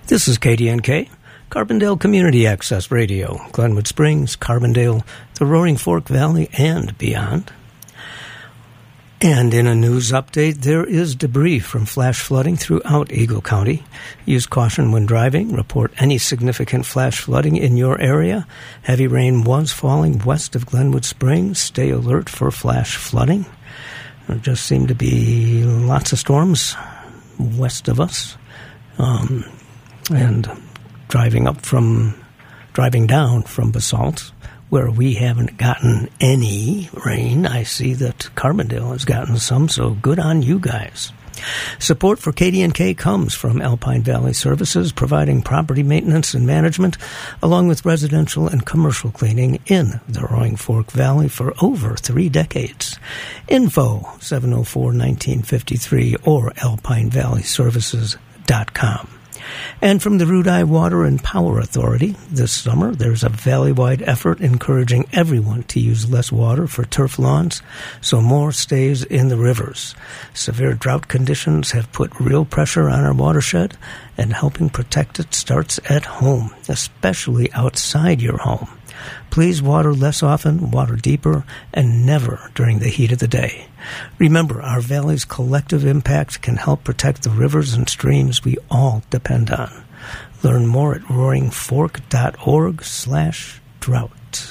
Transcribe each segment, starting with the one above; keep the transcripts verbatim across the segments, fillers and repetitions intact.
This is K D N K, Carbondale Community Access Radio, Glenwood Springs, Carbondale, the Roaring Fork Valley, and beyond. And in a news update, there is debris from flash flooding throughout Eagle County. Use caution when driving. Report any significant flash flooding in your area. Heavy rain was falling west of Glenwood Springs. Stay alert for flash flooding. There just seem to be lots of storms west of us. Um, and driving up from, driving down from Basalt, where we haven't gotten any rain. I see that Carbondale has gotten some, so good on you guys. Support for K D N K comes from Alpine Valley Services, providing property maintenance and management, along with residential and commercial cleaning in the Roaring Fork Valley for over three decades. Info seven oh four, nineteen fifty-three or alpine valley services dot com. And from the Rudai Water and Power Authority, this summer there's a valley-wide effort encouraging everyone to use less water for turf lawns so more stays in the rivers. Severe drought conditions have put real pressure on our watershed, and helping protect it starts at home, especially outside your home. Please water less often, water deeper, and never during the heat of the day. Remember, our valley's collective impact can help protect the rivers and streams we all depend on. Learn more at roaring fork dot org slash drought.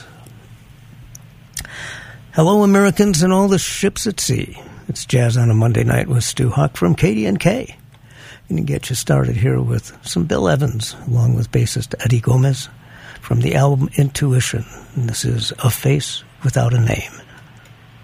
Hello, Americans and all the ships at sea. It's Jazz on a Monday Night with Stu Huck from K D N K. Going to get you started here with some Bill Evans, along with bassist Eddie Gomez, from the album Intuition. And this is A Face Without a Name.